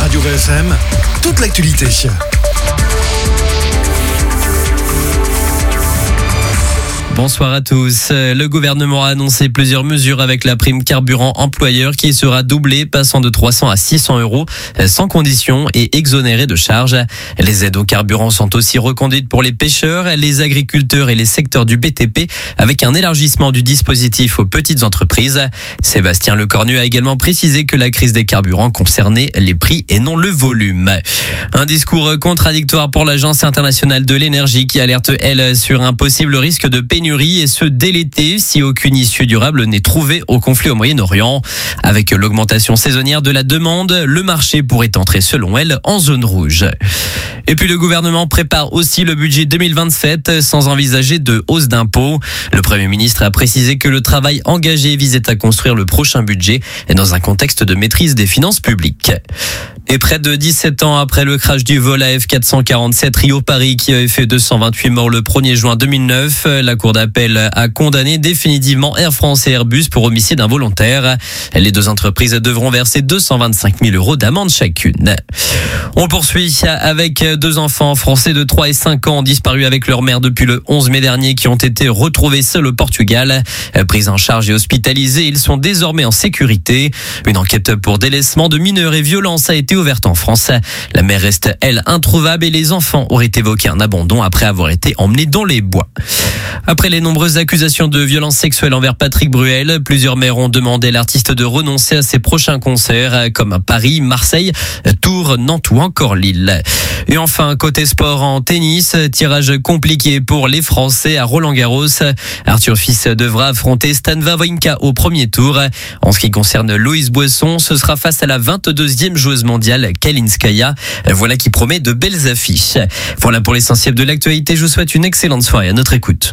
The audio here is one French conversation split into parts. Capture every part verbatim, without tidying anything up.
Radio V F M, toute l'actualité. Bonsoir à tous. Le gouvernement a annoncé plusieurs mesures avec la prime carburant employeur qui sera doublée, passant de trois cents à six cents euros, sans condition et exonérée de charges. Les aides au carburant sont aussi reconduites pour les pêcheurs, les agriculteurs et les secteurs du B T P, avec un élargissement du dispositif aux petites entreprises. Sébastien Lecornu a également précisé que la crise des carburants concernait les prix et non le volume. Un discours contradictoire pour l'Agence internationale de l'énergie qui alerte, elle, sur un possible risque de pénurie et ce dès l'été si aucune issue durable n'est trouvée au conflit au Moyen-Orient. Avec l'augmentation saisonnière de la demande, le marché pourrait entrer selon elle en zone rouge. Et puis le gouvernement prépare aussi le budget deux mille vingt-sept sans envisager de hausse d'impôts. Le Premier ministre a précisé que le travail engagé visait à construire le prochain budget dans un contexte de maîtrise des finances publiques. Et près de dix-sept ans après le crash du vol A F quatre cent quarante-sept Rio-Paris qui avait fait deux cent vingt-huit morts le premier juin deux mille neuf, la Cour d'appel a condamné définitivement Air France et Airbus pour homicide involontaire. Les deux entreprises devront verser deux cent vingt-cinq mille euros d'amende chacune. On poursuit avec deux enfants français de trois et cinq ans disparus avec leur mère depuis le onze mai dernier qui ont été retrouvés seuls au Portugal. Pris en charge et hospitalisés, ils sont désormais en sécurité. Une enquête pour délaissement de mineurs et violence a été ouverte en France. La mère reste, elle, introuvable et les enfants auraient évoqué un abandon après avoir été emmenés dans les bois. Après les nombreuses accusations de violences sexuelles envers Patrick Bruel, plusieurs maires ont demandé à l'artiste de renoncer à ses prochains concerts, comme à Paris, Marseille, Tours, Nantes ou encore Lille. Et enfin, côté sport en tennis, tirage compliqué pour les Français à Roland-Garros. Arthur Fils devra affronter Stan Wawrinka au premier tour. En ce qui concerne Loïs Boisson, ce sera face à la vingt-deuxième joueuse mondiale, Kalinskaya. Voilà qui promet de belles affiches. Voilà pour l'essentiel de l'actualité. Je vous souhaite une excellente soirée à notre écoute.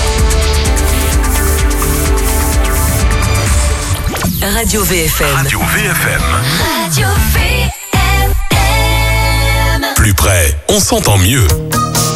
Radio V F M. Radio V F M. Radio V F M. Plus près, on s'entend mieux.